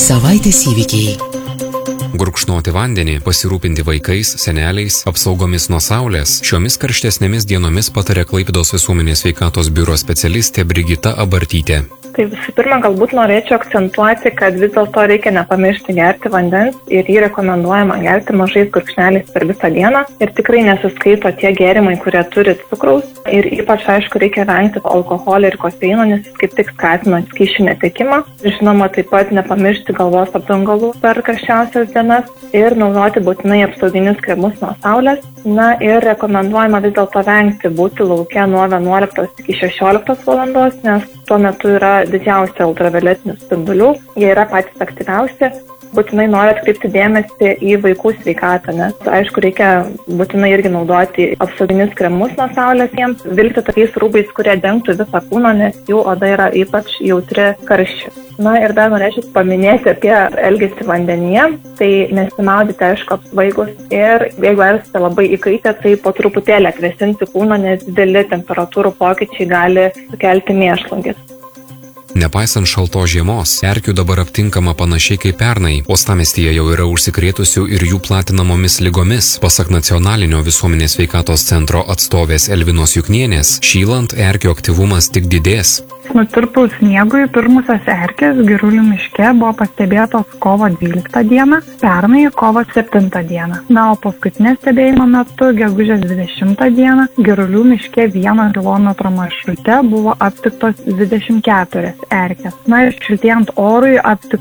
Savaitės įvykiai. Gurkšnoti vandenį, pasirūpinti vaikais, seneliais, apsaugomis nuo saulės. Šiomis karštesnėmis dienomis patarė Klaipėdos visuomenės sveikatos biuro specialistė Brigita Abartytė. Tai visų pirma, galbūt norėčiau akcentuoti, kad vis dėlto reikia nepamiršti gerti vandens ir jį rekomenduojama gerti mažais gurkšneliais per visą dieną ir tikrai nesiskaito tie gėrimai, kurie turi cukraus ir ypač, aišku, reikia vengti alkoholio ir kofeino, nes jis kaip tik skatina skysčių netekimą. Žinoma, taip pat nepamiršti galvos apdangalų per karščiausias dienas ir naudoti būtinai apsauginius kremus nuo saulės. Na ir rekomenduojama vis dėlto vengti būti lauke nuo 11 iki 16 valandos, nes tuo metu yra didžiausia ultravioletinių spindulių, jie yra patys aktyviausi. Būtinai noriu atkreipti dėmesį į vaikų sveikatą, nes aišku reikia būtinai irgi naudoti apsauginius kremus nuo saulės jiems, vilkti tokiais rūbais, kurie dengtų visą kūną, nes jų oda yra ypač jautri karščiui. Na ir dar norėčiau paminėti apie elgesį vandenyje, tai nesimaudyti aišku apsvaigus ir jeigu esate labai įkaitę, tai po truputėlį atvėsinti kūną, nes dideli temperatūrų pokyčiai gali sukelti mėšlungis. Nepaisant šaltos žiemos, erkių dabar aptinkama panašiai kaip pernai. Uostamiestyje jau yra užsikrėtusių ir jų platinamomis ligomis. Pasak Nacionalinio visuomenės sveikatos centro atstovės Elvinos Juknienės, šylant erkių aktyvumas tik didės. Nutirpus sniegui pirmusios erkės Girulių miške buvo pastebėtos kovo 12 dieną, pernai kovo 7 dieną. Na, o paskutinė stebėjimo metu, gegužės 20 dieną, Girulių miške 1 kilometro maršrute buvo aptiktos 24 erkės. Na ir šiltėjant orui aptiktos